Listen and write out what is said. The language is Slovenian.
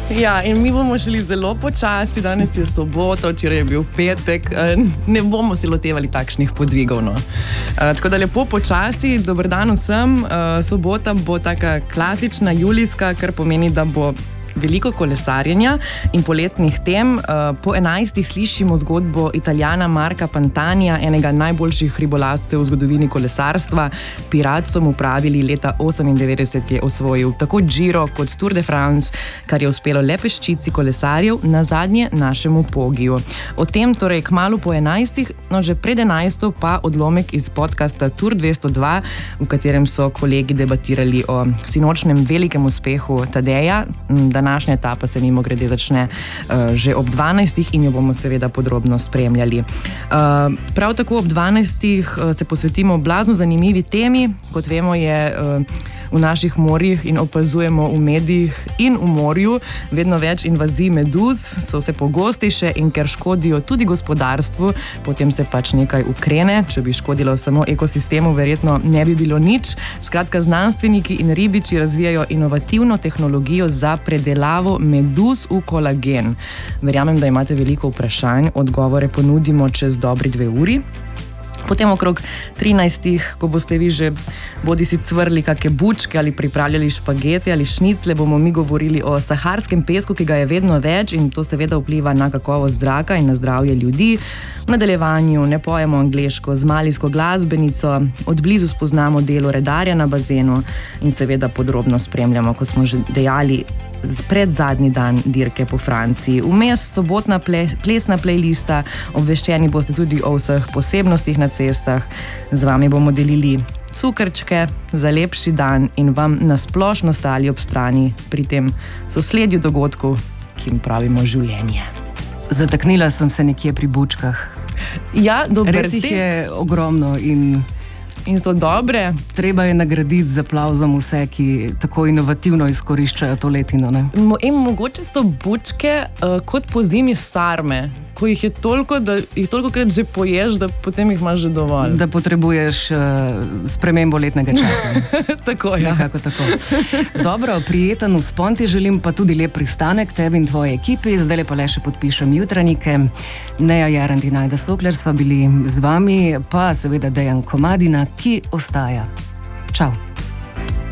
Ja, in mi bomo šli zelo počasi, danes je sobota, včeraj je bil petek, ne bomo se lotevali takšnih podvigov. No. Tako da lepo počasi, dober dan vsem, sobota bo taka klasična julijska, kar pomeni, da bo veliko kolesarjenja in poletnih tem. Po 11. slišimo zgodbo Italijana Marka Pantanija, enega najboljših hribolazcev v zgodovini kolesarstva. Pirat so mu pravili, leta 1998 je osvojil tako Giro kot Tour de France, kar je uspelo le peščici kolesarjev, na zadnje našemu Pogiju. O tem torej kmalu po 11. No že pred 11. pa odlomek iz podcasta Tour 202, v katerem so kolegi debatirali o sinočnem velikem uspehu Tadeja. Današnja etapa se mimogrede začne že ob 12. in jo bomo seveda podrobno spremljali. Prav tako ob 12. se posvetimo blazno zanimivi temi. Kot vemo, je v naših morjih in opazujemo v medijih in v morju vedno več invazij meduz, so vse pogostejše in ker škodijo tudi gospodarstvu, potem se pač nekaj ukrene. Če bi škodilo samo ekosistemu, verjetno ne bi bilo nič. Skratka, znanstveniki in ribiči razvijajo inovativno tehnologijo za predelavo meduz v kolagen. Verjamem, da imate veliko vprašanj, odgovore ponudimo čez dobri 2 uri. Potem okrog 13. ko boste vi že bodisi cvrli kakšne bučke ali pripravljali špagete ali šnicle, bomo mi govorili o saharskem pesku, ki ga je vedno več in to seveda vpliva na kakovost zraka in na zdravje ljudi. V nadaljevanju ne pojemo angleško z malijsko glasbenico, od blizu spoznamo delo redarja na bazenu in seveda podrobno spremljamo, kot smo že dejali, predzadnji dan dirke po Franciji. Vmes sobotna plesna playlista, obveščeni boste tudi o vseh posebnostih na cestah. Z vami bomo delili cukrčke za lepši dan in vam nasplošno stali ob strani pri tem sosledju dogodkov, ki jim pravimo življenje. Zataknila sem se nekje pri bučkah. Ja, res jih je ogromno in so dobre. Treba je nagraditi z aplavzom vse, ki tako inovativno izkoriščajo to letino. Ne? In mogoče so bučke kot po zimi sarme, ko jih je toliko, da jih tolikokrat že poješ, da potem jih imaš že dovolj. Da potrebuješ spremembo letnega časa. Tako, ja. Nekako tako. Dobro, prijeten vzpon ti želim, pa tudi lep pristanek tebi in tvoji ekipi. Zdaj pa le še podpišem jutranjike. Neja Jarant in Ajda Sokler sva bili z vami, pa seveda Dejan Komadina, ki ostaja. Čau.